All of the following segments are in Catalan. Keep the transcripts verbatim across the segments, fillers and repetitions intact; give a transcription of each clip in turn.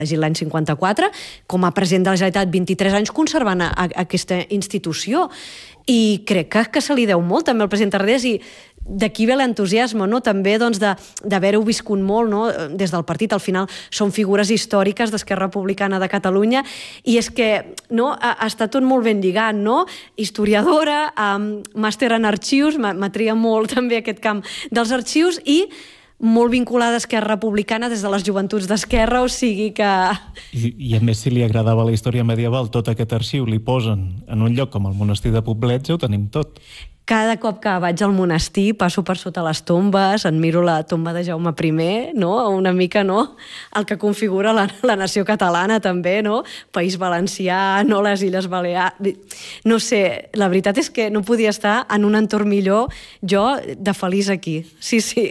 elegit l'any cinquanta-quatre, com a president de la Generalitat vint-i-tres anys conservant a, a aquesta institució. I crec que, que se li deu molt també al president Tarradellas, i d'aquí ve l'entusiasme, no? També doncs, d'haver-ho viscut molt, no? Des del partit. Al final són figures històriques d'Esquerra Republicana de Catalunya, i és que no? ha, ha estat tot molt ben lligat, no? Historiadora, um, màster en arxius, m'atria molt també aquest camp dels arxius, i molt vinculada a Esquerra Republicana des de les joventuts d'Esquerra, o sigui que... I, I a més, si li agradava la història medieval, tot aquest arxiu li posen en un lloc com el monestir de Poblet, ja ho tenim tot. Cada cop que vaig al monestir passo per sota les tombes, admiro la tomba de Jaume primer, no? Una mica, no? El que configura la, la nació catalana també, no? País Valencià, no? Les Illes Balears... No sé, la veritat és que no podia estar en un entorn millor jo de feliç aquí. Sí, sí.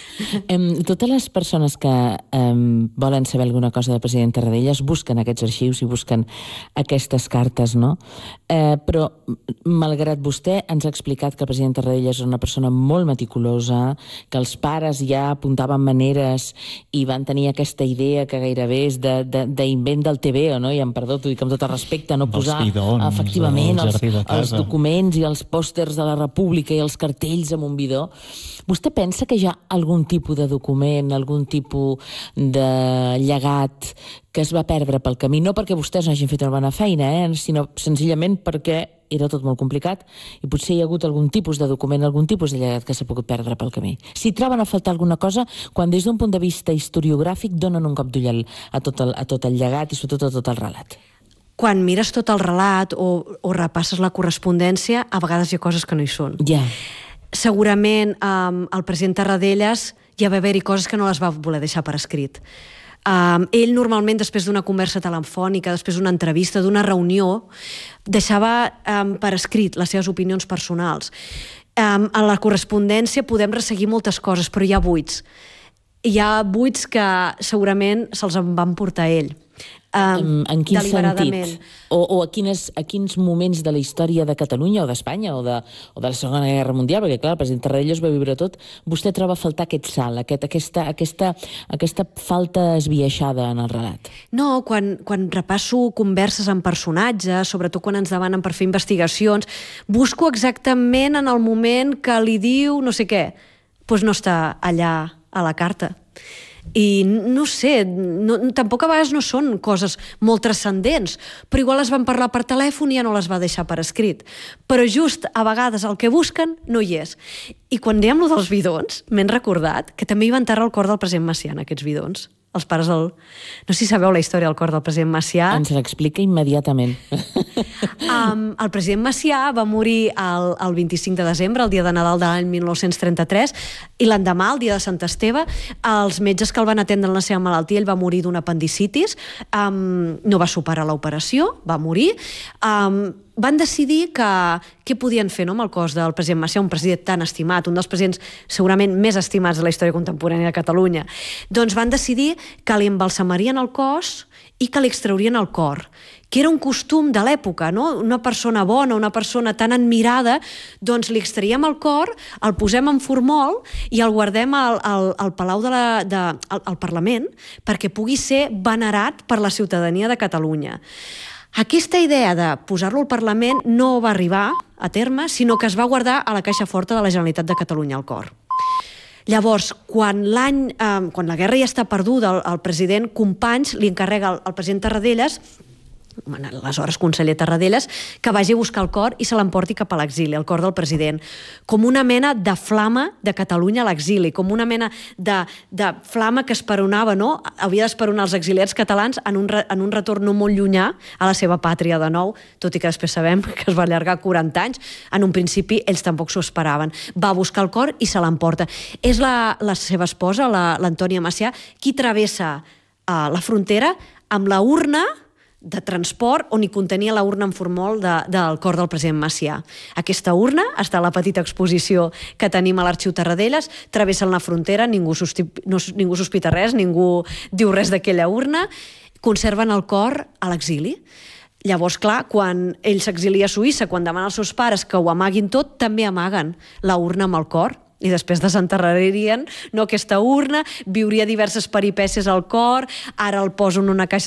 Um, totes les persones que um, volen saber alguna cosa del president Tarradellas busquen aquests arxius i busquen aquestes cartes, no? Uh, però, malgrat vostè ens ha explicat que el president Tarradellas és una persona molt meticulosa, que els pares ja apuntaven maneres i van tenir aquesta idea que gairebé és d'invent de, de, del T V O, no? I em perdó, t'ho dic amb tot el respecte, no posar bidons, efectivament els, els documents i els pòsters de la República i els cartells amb un bidó. Vostè pensa que hi ha algun tipus de document, algun tipus de llegat que es va perdre pel camí, no perquè vostès no hagin fet una bona feina, eh? Sinó senzillament perquè era tot molt complicat i potser hi ha hagut algun tipus de document, algun tipus de llegat que s'ha pogut perdre pel camí. Si troben a faltar alguna cosa, quan des d'un punt de vista historiogràfic donen un cop d'ull a, tot el, a tot el llegat i sobretot a tot el relat. Quan mires tot el relat o, o repasses la correspondència, a vegades hi ha coses que no hi són. Ja. Segurament um, el president Tarradellas ja va haver-hi coses que no les va voler deixar per escrit. Um, ell normalment, després d'una conversa telefònica, després d'una entrevista, d'una reunió, deixava um, per escrit les seves opinions personals. Um, a la correspondència podem resseguir moltes coses, però hi ha buits. Hi ha buits que segurament se'ls en van portar ell. Um, en quin sentit? O, o a, quines, a quins moments de la història de Catalunya o d'Espanya o, de, o de la Segona Guerra Mundial, perquè clar, el president Tarradellas va viure tot, vostè troba a faltar aquest salt, aquest, aquesta, aquesta, aquesta falta esbiaixada en el relat? No, quan, quan repasso converses amb personatges, sobretot quan ens demanen per fer investigacions, busco exactament en el moment que li diu no sé què, doncs no està allà a la carta. I no sé, no, tampoc a vegades no són coses molt transcendents, però igual les van parlar per telèfon i ja no les va deixar per escrit. Però just a vegades el que busquen no hi és. I quan dèiem lo dels bidons, m'he recordat que també hi va enterrar el cor del president Macià en aquests bidons. Els pares del... No sé si sabeu la història del cor del president Macià. Ens l'explica immediatament. Um, el president Macià va morir el, el vint-i-cinc de desembre, el dia de Nadal de l'any mil nou-cents trenta-tres, i l'endemà, el dia de Sant Esteve, els metges que el van atendre en la seva malaltia, ell va morir d'una apendicitis, um, no va superar l'operació, va morir. Um, van decidir que què podien fer, no, amb el cos del president Macià, un president tan estimat, un dels presidents segurament més estimats de la història contemporània de Catalunya. Doncs van decidir que li embalsamarien el cos i que li extraurien el cor, que era un costum de l'època, no? Una persona bona, una persona tan admirada, doncs li extraiem el cor, el posem en formol i el guardem al, al, al Palau de la, de, al, al Parlament perquè pugui ser venerat per la ciutadania de Catalunya. Aquesta idea de posar-lo al Parlament no va arribar a terme, sinó que es va guardar a la caixa forta de la Generalitat de Catalunya, al cor. Llavors, quan l'any, eh, quan la guerra ja està perduda, el, el president Companys li encarrega al, al president Tarradellas, aleshores conseller Tarradellas, que vagi a buscar el cor i se l'emporti cap a l'exili, el cor del president, com una mena de flama de Catalunya a l'exili, com una mena de, de flama que esperonava, no? Havia d'esperonar els exiliats catalans en un, en un retorn no molt llunyà a la seva pàtria de nou, tot i que després sabem que es va allargar quaranta anys. En un principi ells tampoc s'ho esperaven. Va buscar el cor i se l'emporta. És la, la seva esposa, l'Antònia Macià, qui travessa uh, la frontera amb la urna de transport on hi contenia la urna en formol de, del cor del president Macià. Aquesta urna està a la petita exposició que tenim a l'Arxiu Tarradellas, travessen la frontera, ningú, no, ningú sospita res, ningú diu res d'aquella urna, conserven el cor a l'exili. Llavors, clar, quan ell s'exilia a Suïssa, quan demana als seus pares que ho amaguin tot, també amaguen la urna amb el cor. I després desenterrarien, no, aquesta urna, viuria diverses peripècies al cor, ara el poso en una caixa